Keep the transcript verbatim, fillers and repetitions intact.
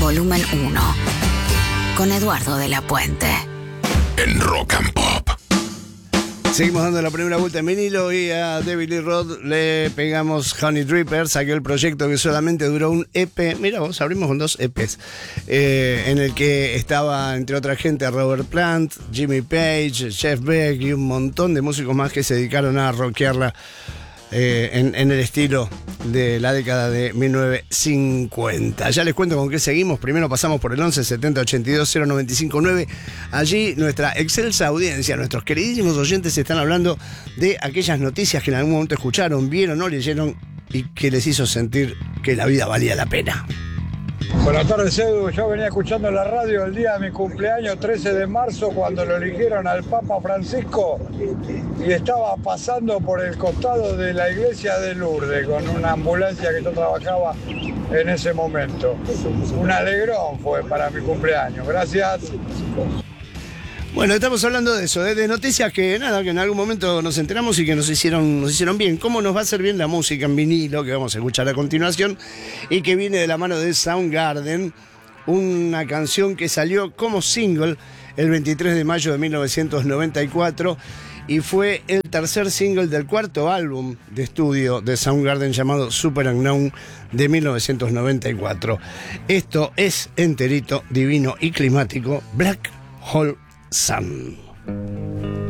volumen uno, con Eduardo de la Puente. En Rock and Pop. Seguimos dando la primera vuelta en vinilo y a David Lee Roth le pegamos Honey Drippers, aquel proyecto que solamente duró un E P. Mira vos, abrimos con dos E Pes, eh, en el que estaba, entre otra gente, Robert Plant, Jimmy Page, Jeff Beck y un montón de músicos más que se dedicaron a rockearla eh, en, en el estilo de la década de mil novecientos cincuenta. Ya les cuento con qué seguimos. Primero pasamos por el once setenta ochenta y dos cero noventa y cinco nueve. Allí nuestra excelsa audiencia, nuestros queridísimos oyentes están hablando de aquellas noticias que en algún momento escucharon, vieron o leyeron y que les hizo sentir que la vida valía la pena. Buenas tardes, Edu. Yo venía escuchando la radio el día de mi cumpleaños, trece de marzo, cuando lo eligieron al Papa Francisco, y estaba pasando por el costado de la iglesia de Lourdes con una ambulancia que yo trabajaba en ese momento. Un alegrón fue para mi cumpleaños. Gracias. Bueno, estamos hablando de eso, de, de noticias que nada, que en algún momento nos enteramos y que nos hicieron, nos hicieron bien. ¿Cómo nos va a hacer bien la música en vinilo, que vamos a escuchar a continuación, y que viene de la mano de Soundgarden, una canción que salió como single el veintitrés de mayo de mil novecientos noventa y cuatro y fue el tercer single del cuarto álbum de estudio de Soundgarden llamado Super Unknown de mil novecientos noventa y cuatro. Esto es enterito, divino y climático, Black Hole Sun.